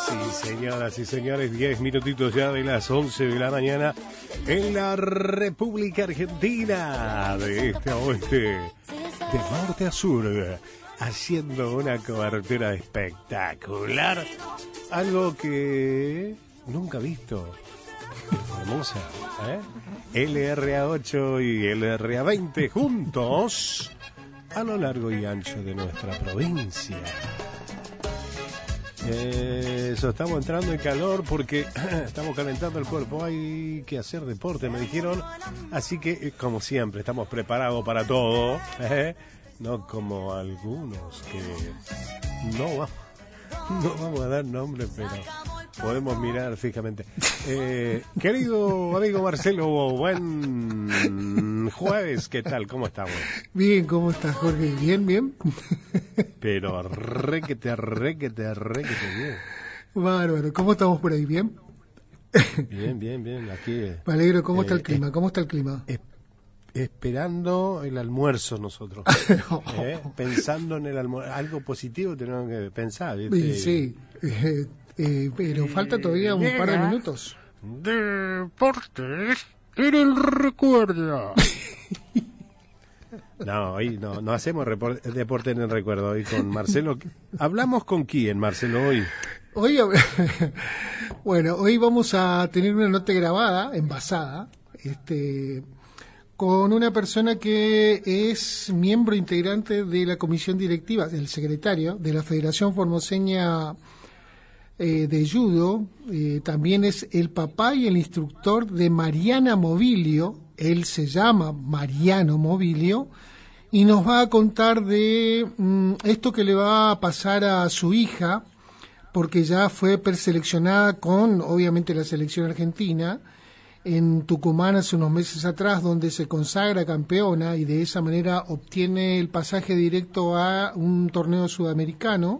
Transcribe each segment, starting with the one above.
Sí, señoras y señores, 10 minutitos ya de las 11 de la mañana en la República Argentina, de este a oeste, de norte a sur, haciendo una cobertura espectacular, algo que nunca visto. Hermosa, LRA8 y LRA20 juntos a lo largo y ancho de nuestra provincia. Eso, estamos entrando en calor porque estamos calentando el cuerpo. Hay que hacer deporte, me dijeron. Así que, como siempre, estamos preparados para todo. No como algunos que no vamos a dar nombres, pero podemos mirar fijamente. Querido amigo Marcelo, buen jueves. ¿Qué tal? ¿Cómo estamos? Bien, ¿cómo estás, Jorge? Bien. Pero requete bien. Bárbaro. ¿Cómo estamos por ahí? ¿Bien? Bien. Aquí. Me alegro. ¿Cómo está el clima? Esperando el almuerzo nosotros. Pensando en el almuerzo. Algo positivo tenemos que pensar, ¿viste? Sí. Pero falta todavía un par de minutos. Deportes en el recuerdo. No, hoy no hacemos deporte en el recuerdo. Hoy con Marcelo. ¿Hablamos con quién, Marcelo, hoy? Hoy vamos a tener una nota grabada, envasada, con una persona que es miembro integrante de la comisión directiva, el secretario de la Federación Formoseña de Judo. También es el papá y el instructor de Mariana Mobilio. Él se llama Mariano Mobilio y nos va a contar de esto que le va a pasar a su hija, porque ya fue preseleccionada con, obviamente, la selección argentina en Tucumán hace unos meses atrás, donde se consagra campeona y de esa manera obtiene el pasaje directo a un torneo sudamericano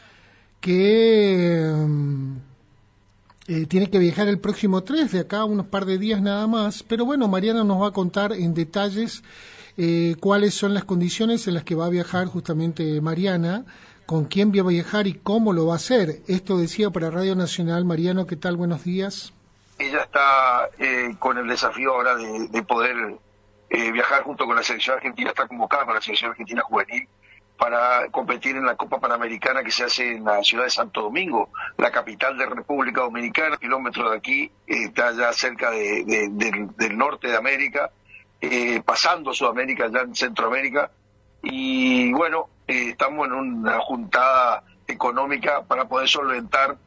que tiene que viajar el próximo 3, de acá a unos par de días nada más. Pero bueno, Mariana nos va a contar en detalles cuáles son las condiciones en las que va a viajar justamente Mariana, con quién va a viajar y cómo lo va a hacer. Esto decía para Radio Nacional. Mariano, ¿qué tal? Buenos días. Ella está con el desafío ahora de poder viajar junto con la selección argentina. Está convocada para la selección argentina juvenil para competir en la Copa Panamericana que se hace en la ciudad de Santo Domingo, la capital de República Dominicana, kilómetros de aquí. Está ya cerca del norte de América, pasando Sudamérica, ya en Centroamérica. Y bueno, estamos en una juntada económica para poder solventar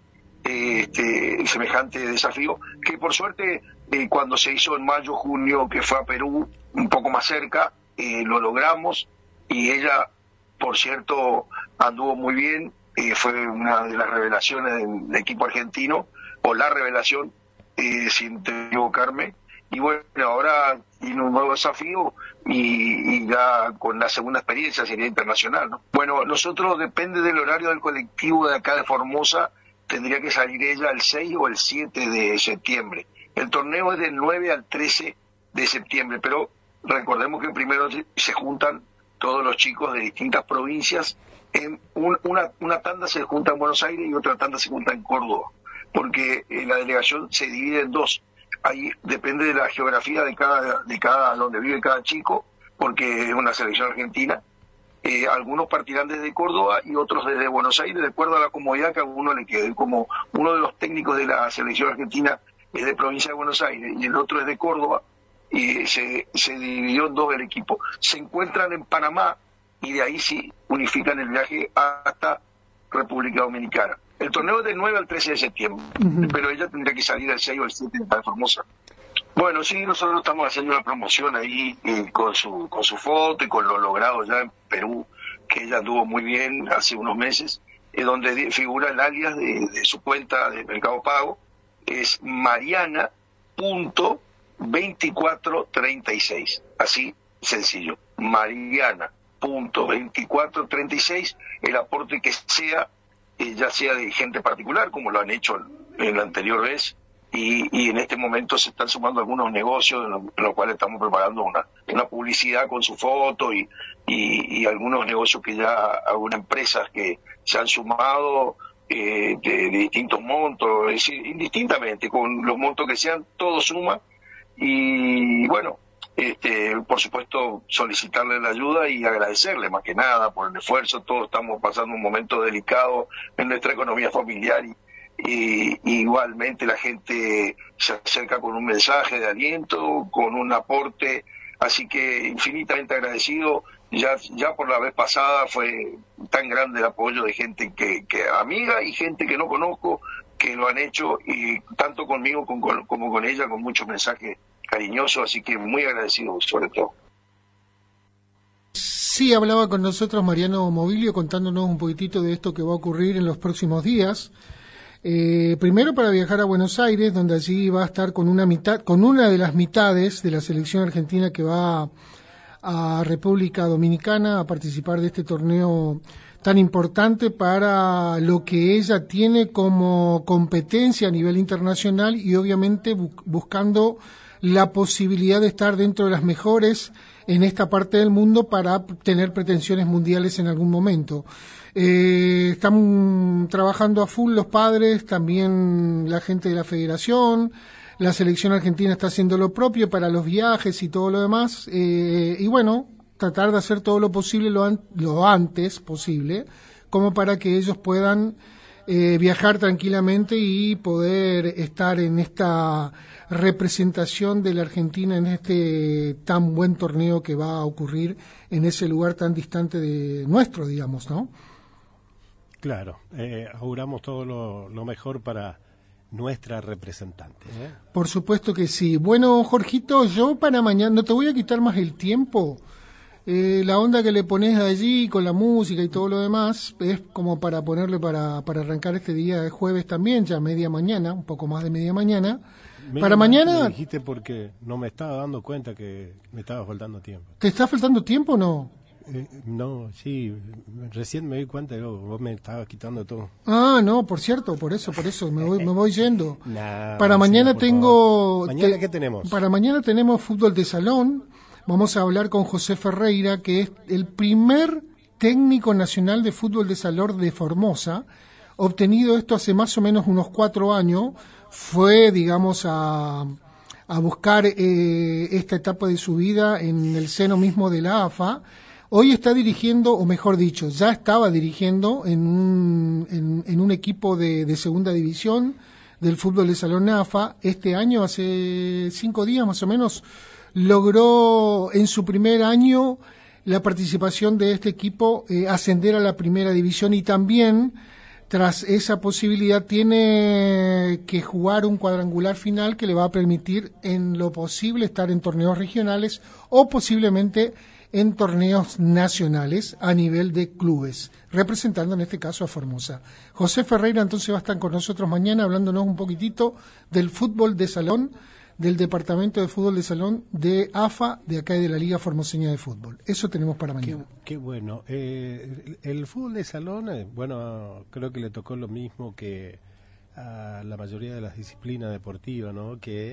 semejante desafío, que por suerte cuando se hizo en mayo, junio, que fue a Perú, un poco más cerca, lo logramos. Y ella, por cierto, anduvo muy bien, fue una de las revelaciones del equipo argentino, o la revelación, sin equivocarme. Y bueno, ahora tiene un nuevo desafío y ya con la segunda experiencia sería internacional, ¿no? Bueno, nosotros, depende del horario del colectivo de acá de Formosa, tendría que salir ella el 6 o el 7 de septiembre. El torneo es del 9 al 13 de septiembre, pero recordemos que primero se juntan todos los chicos de distintas provincias. Una tanda se junta en Buenos Aires y otra tanda se junta en Córdoba, porque la delegación se divide en dos. Ahí depende de la geografía de cada donde vive cada chico, porque es una selección argentina. Algunos partirán desde Córdoba y otros desde Buenos Aires, de acuerdo a la comodidad que a uno le quede. Como uno de los técnicos de la selección argentina es de provincia de Buenos Aires y el otro es de Córdoba, y se dividió en dos el equipo. Se encuentran en Panamá y de ahí sí unifican el viaje hasta República Dominicana. El torneo es del 9 al 13 de septiembre, pero ella tendría que salir el 6 o el 7 de Formosa. Bueno, sí, nosotros estamos haciendo una promoción ahí con su foto y con lo logrado ya en Perú, que ella anduvo muy bien hace unos meses, donde figura el alias de su cuenta de Mercado Pago, es Mariana.2436, así sencillo, Mariana.2436, el aporte que sea, ya sea de gente particular, como lo han hecho en la anterior vez, y en este momento se están sumando algunos negocios en los cuales estamos preparando una publicidad con su foto y algunos negocios que ya, algunas empresas que se han sumado de distintos montos, es decir, indistintamente, con los montos que sean, todo suma. Y bueno, por supuesto, solicitarle la ayuda y agradecerle más que nada por el esfuerzo. Todos estamos pasando un momento delicado en nuestra economía familiar y igualmente la gente se acerca con un mensaje de aliento, con un aporte, así que infinitamente agradecido. Ya por la vez pasada fue tan grande el apoyo de gente que amiga y gente que no conozco, que lo han hecho, y tanto conmigo como con ella, con muchos mensajes cariñosos, así que muy agradecido sobre todo. Sí, hablaba con nosotros Mariano Mobilio contándonos un poquitito de esto que va a ocurrir en los próximos días. Primero para viajar a Buenos Aires, donde allí va a estar con una de las mitades de la selección argentina que va a República Dominicana a participar de este torneo tan importante para lo que ella tiene como competencia a nivel internacional y obviamente buscando la posibilidad de estar dentro de las mejores en esta parte del mundo para tener pretensiones mundiales en algún momento. Están trabajando a full los padres, también la gente de la federación. La selección argentina está haciendo lo propio para los viajes y todo lo demás. Y bueno, tratar de hacer todo lo posible lo antes posible, como para que ellos puedan viajar tranquilamente y poder estar en esta representación de la Argentina en este tan buen torneo que va a ocurrir en ese lugar tan distante de nuestro, digamos, ¿no? Claro, auguramos todo lo mejor para nuestra representante. Por supuesto que sí. Bueno, Jorgito, yo para mañana, no te voy a quitar más el tiempo. La onda que le pones allí con la música y todo lo demás es como para ponerle para arrancar este día de jueves también, ya media mañana, un poco más de media mañana. Para mañana... Me dijiste porque no me estaba dando cuenta que me estaba faltando tiempo. ¿Te está faltando tiempo o no? No, sí, recién me di cuenta que vos me estabas quitando todo. Ah, no, por cierto, por eso, me voy yendo. Nah, para mañana tengo... ¿Mañana qué tenemos? Para mañana tenemos fútbol de salón. Vamos a hablar con José Ferreira, que es el primer técnico nacional de fútbol de salón de Formosa, obtenido esto hace más o menos unos 4 años. Fue, digamos, a buscar esta etapa de su vida en el seno mismo de la AFA. Hoy está dirigiendo, o mejor dicho, ya estaba dirigiendo en un equipo de segunda división del fútbol de salón AFA. Este año, hace 5 días más o menos, logró en su primer año la participación de este equipo ascender a la primera división y también, tras esa posibilidad, tiene que jugar un cuadrangular final que le va a permitir en lo posible estar en torneos regionales o posiblemente en torneos nacionales a nivel de clubes, representando en este caso a Formosa. José Ferreira entonces va a estar con nosotros mañana hablándonos un poquitito del fútbol de salón, del Departamento de Fútbol de Salón de AFA, de acá y de la Liga Formoseña de Fútbol. Eso tenemos para mañana. Qué bueno. El fútbol de salón, bueno, creo que le tocó lo mismo que a la mayoría de las disciplinas deportivas, ¿no? Que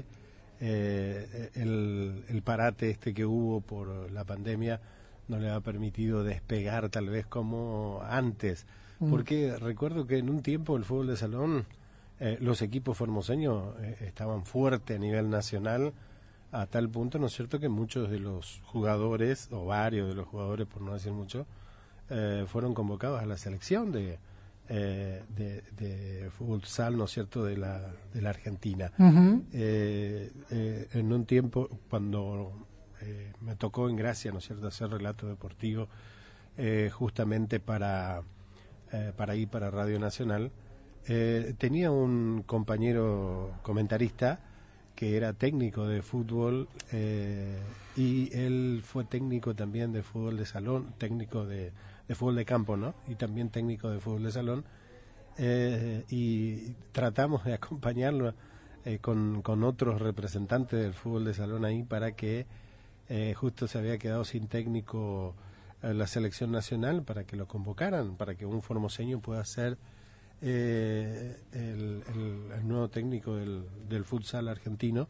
el parate que hubo por la pandemia no le ha permitido despegar tal vez como antes, porque recuerdo que en un tiempo el fútbol de salón, los equipos formoseños estaban fuertes a nivel nacional, a tal punto, ¿no es cierto?, que muchos de los jugadores, o varios de los jugadores, por no decir mucho, fueron convocados a la selección de futsal, ¿no es cierto?, de la Argentina. Uh-huh. En un tiempo, cuando me tocó en Gracia, ¿no es cierto?, hacer relato deportivo, justamente para ir para Radio Nacional, tenía un compañero comentarista que era técnico de fútbol, y él fue técnico también de fútbol de salón, técnico de fútbol de campo, ¿no? Y también técnico de fútbol de salón, y tratamos de acompañarlo con otros representantes del fútbol de salón ahí para que justo se había quedado sin técnico la selección nacional, para que lo convocaran, para que un formoseño pueda ser el nuevo técnico del futsal argentino,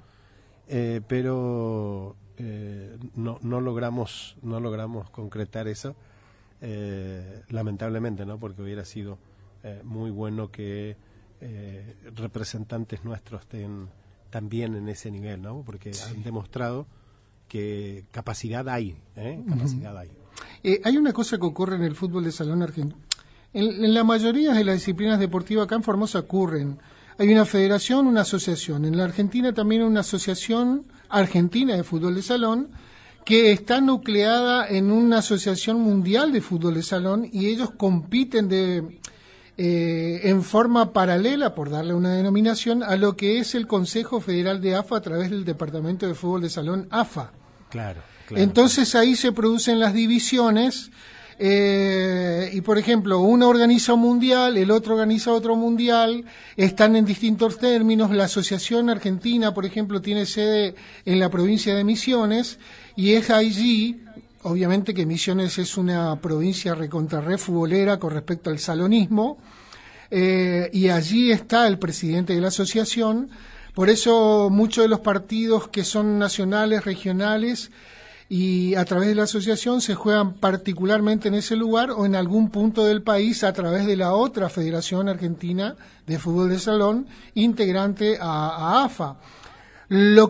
pero no logramos concretar eso, lamentablemente, ¿no? Porque hubiera sido muy bueno que representantes nuestros estén también en ese nivel, ¿no? Porque han demostrado que capacidad hay, capacidad hay. Hay una cosa que ocurre en el fútbol de salón argentino. En la mayoría de las disciplinas deportivas acá en Formosa ocurren. Hay una federación, una asociación. En la Argentina también hay una asociación argentina de fútbol de salón que está nucleada en una asociación mundial de fútbol de salón y ellos compiten en forma paralela, por darle una denominación, a lo que es el Consejo Federal de AFA a través del Departamento de Fútbol de Salón AFA. Claro. Entonces ahí se producen las divisiones y por ejemplo uno organiza un mundial, el otro organiza otro mundial, están en distintos términos. La Asociación Argentina, por ejemplo, tiene sede en la provincia de Misiones y es allí, obviamente que Misiones es una provincia recontra futbolera con respecto al salonismo, y allí está el presidente de la asociación. Por eso muchos de los partidos que son nacionales, regionales y a través de la asociación se juegan particularmente en ese lugar o en algún punto del país a través de la otra Federación Argentina de Fútbol de Salón, integrante a AFA. La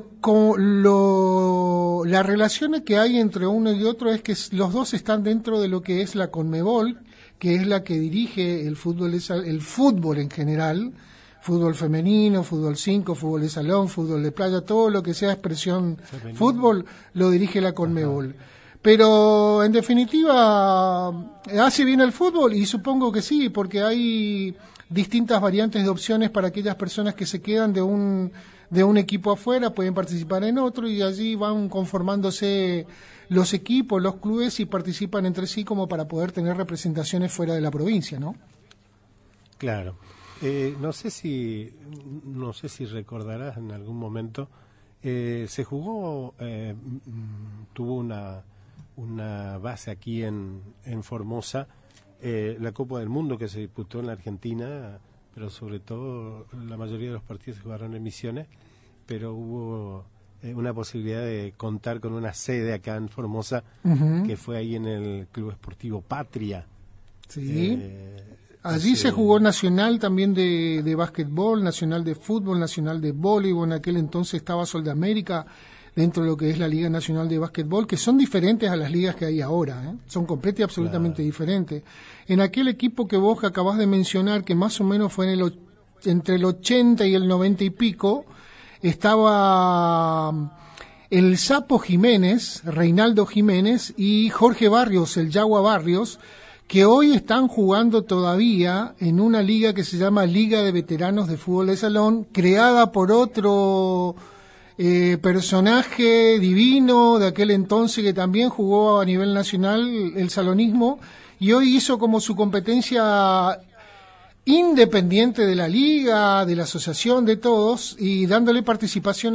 relación que hay entre uno y otro es que los dos están dentro de lo que es la CONMEBOL, que es la que dirige el fútbol en general, fútbol femenino, fútbol 5, fútbol de salón, fútbol de playa, todo lo que sea expresión femenino. Fútbol lo dirige la CONMEBOL. Ajá. Pero en definitiva, ¿hace bien el fútbol? Y supongo que sí, porque hay distintas variantes de opciones para aquellas personas que se quedan de un equipo afuera, pueden participar en otro y allí van conformándose los equipos, los clubes y participan entre sí como para poder tener representaciones fuera de la provincia, ¿no? Claro. No sé si recordarás en algún momento, se jugó, tuvo una base aquí en Formosa, la Copa del Mundo que se disputó en la Argentina, pero sobre todo la mayoría de los partidos se jugaron en Misiones, pero hubo una posibilidad de contar con una sede acá en Formosa, que fue ahí en el Club Esportivo Patria. Sí. Allí se jugó nacional también de básquetbol, nacional de fútbol, nacional de voleibol. En aquel entonces estaba Sol de América dentro de lo que es la Liga Nacional de Básquetbol, que son diferentes a las ligas que hay ahora, son completamente y absolutamente diferentes. En aquel equipo que vos acabás de mencionar, que más o menos fue entre el 80 y el 90 y pico, estaba el Sapo Jiménez, Reinaldo Jiménez, y Jorge Barrios, el Yagua Barrios, que hoy están jugando todavía en una liga que se llama Liga de Veteranos de Fútbol de Salón, creada por otro personaje divino de aquel entonces que también jugó a nivel nacional el salonismo y hoy hizo como su competencia independiente de la liga, de la asociación, de todos, y dándole participación